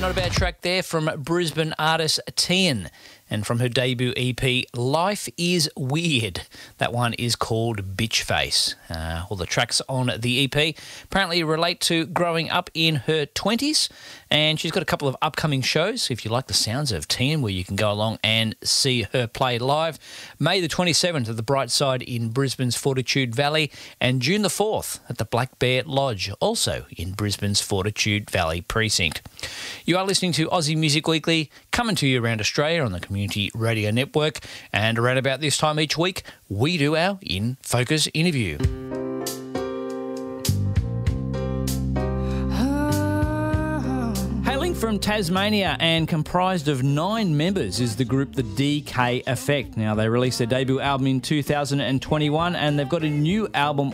not a bad track there from Brisbane artist Tian. And from her debut EP, Life is Weird. That one is called Bitch Face. All the tracks on the EP apparently relate to growing up in her 20s. And she's got a couple of upcoming shows, if you like the sounds of Tian, where you can go along and see her play live. May the 27th at the Bright Side in Brisbane's Fortitude Valley, and June the 4th at the Black Bear Lodge, also in Brisbane's Fortitude Valley precinct. You are listening to Aussie Music Weekly, coming to you around Australia on the Community Radio Network, and around about this time each week, we do our In Focus interview. Hailing from Tasmania and comprised of 9 members is the group The DK Effect. Now, they released their debut album in 2021 and they've got a new album